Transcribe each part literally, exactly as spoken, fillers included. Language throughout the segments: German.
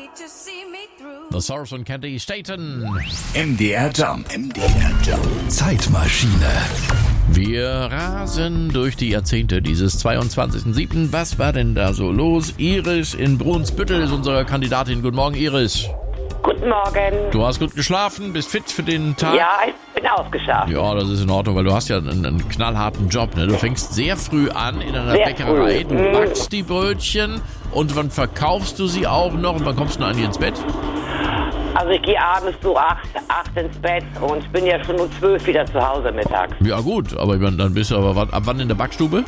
The Source und Candy Staten. M D R Jump. M D R Jump. Zeitmaschine. Wir rasen durch die Jahrzehnte dieses zweiundzwanzigsten siebten Was war denn da so los? Iris in Brunsbüttel ist unsere Kandidatin. Guten Morgen, Iris. Guten Morgen. Du hast gut geschlafen, bist fit für den Tag? Ja, ich bin ausgeschlafen. Ja, das ist in Ordnung, weil du hast ja einen, einen knallharten Job. Ne? Du fängst sehr früh an in einer Sehr Bäckerei. früh. Du Mhm. backst die Brötchen und wann verkaufst du sie auch noch und wann kommst du noch ins Bett? Also ich gehe abends so acht, acht ins Bett und bin ja schon um zwölf wieder zu Hause mittags. Ja gut, aber ich meine, dann bist du aber wann, ab wann in der Backstube?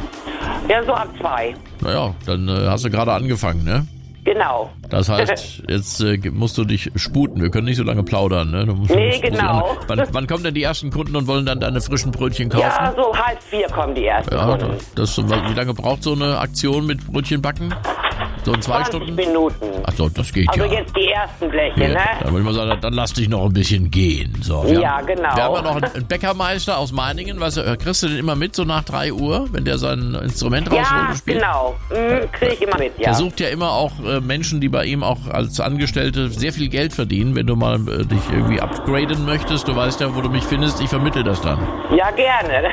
Ja, so ab zwei. Naja, dann äh, hast du gerade angefangen, ne? Genau. Das heißt, jetzt äh, musst du dich sputen. Wir können nicht so lange plaudern, ne? Du musst, Nee, musst, genau. Musst wann, wann kommen denn die ersten Kunden und wollen dann deine frischen Brötchen kaufen? Ja, so halb vier kommen die ersten Ja, Kunden. das, wie lange braucht so eine Aktion mit Brötchen backen? So in zwei zwanzig Stunden? Minuten. Ach so, das geht Also ja. jetzt die ersten Bleche, Ja, ne? dann würde ich mal sagen, dann lass dich noch ein bisschen gehen. So, wir Ja, haben, genau. Wir haben ja noch einen Bäckermeister aus Meiningen. Weißt du, kriegst du den immer mit, so nach drei Uhr, wenn der sein Instrument rausholt Ja, und spielt? genau. Mhm, kriege ich immer mit, ja. Der sucht ja immer auch äh, Menschen, die bei ihm auch als Angestellte sehr viel Geld verdienen. Wenn du mal äh, dich irgendwie upgraden möchtest, du weißt ja, wo du mich findest, ich vermittle das dann. Ja, gerne.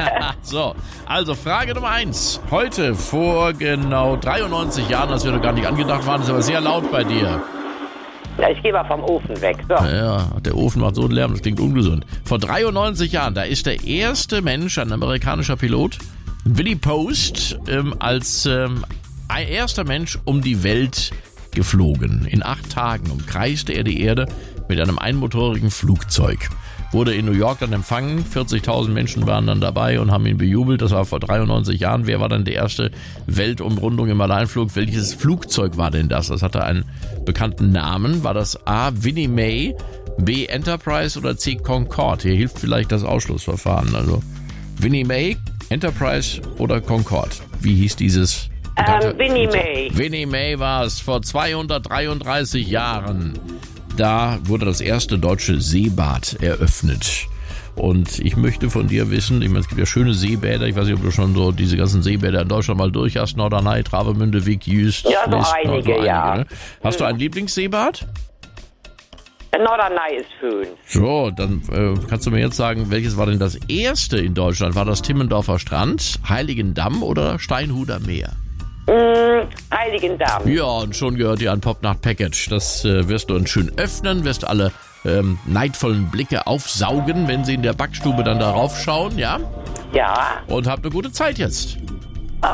So, also Frage Nummer eins. Heute vor genau dreiundneunzig Jahren, das wir noch gar nicht angedacht waren, ist aber sehr laut bei dir. Ja, ich gehe mal vom Ofen weg. So. Ja, der Ofen macht so einen Lärm, das klingt ungesund. Vor dreiundneunzig Jahren, da ist der erste Mensch, ein amerikanischer Pilot, Willie Post, ähm, als ähm, ein erster Mensch um die Welt geflogen. In acht Tagen umkreiste er die Erde mit einem einmotorigen Flugzeug. Wurde in New York dann empfangen, vierzigtausend Menschen waren dann dabei und haben ihn bejubelt. Das war vor dreiundneunzig Jahren. Wer war dann die erste Weltumrundung im Alleinflug? Welches Flugzeug war denn das? Das hatte einen bekannten Namen. War das A. Winnie May, B. Enterprise oder C. Concorde? Hier hilft vielleicht das Ausschlussverfahren. Also Winnie May, Enterprise oder Concorde? Wie hieß dieses? Ähm, Winnie May. Winnie May war es vor zweihundertdreiunddreißig Jahren. Da wurde das erste deutsche Seebad eröffnet. Und ich möchte von dir wissen, ich meine, es gibt ja schöne Seebäder, ich weiß nicht, ob du schon so diese ganzen Seebäder in Deutschland mal durch hast, Norderney, Travemünde, Wick, Jüst. Ja, so List, einige, so einige, ja. Ne? Hast du ein Lieblingsseebad? Norderney ist schön. So, dann äh, kannst du mir jetzt sagen, welches war denn das erste in Deutschland? War das Timmendorfer Strand, Heiligendamm oder Steinhuder Meer? Mm, Heiligendamm. Ja, und schon gehört dir ein Popnacht-Package. Das äh, wirst du dann schön öffnen, wirst alle ähm, neidvollen Blicke aufsaugen, wenn sie in der Backstube dann darauf schauen, ja? Ja. Und habt eine gute Zeit jetzt.